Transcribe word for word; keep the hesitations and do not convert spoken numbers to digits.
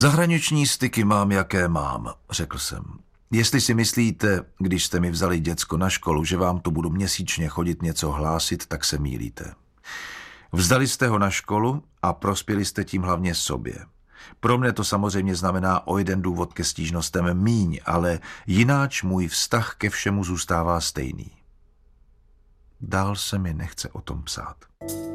Zahraniční styky mám, jaké mám, řekl jsem. Jestli si myslíte, když jste mi vzali děcko na školu, že vám tu budu měsíčně chodit něco hlásit, tak se mýlíte. Vzdali jste ho na školu a prospěli jste tím hlavně sobě. Pro mne to samozřejmě znamená o jeden důvod ke stížnostem míň, ale jináč můj vztah ke všemu zůstává stejný. Dál se mi nechce o tom psát.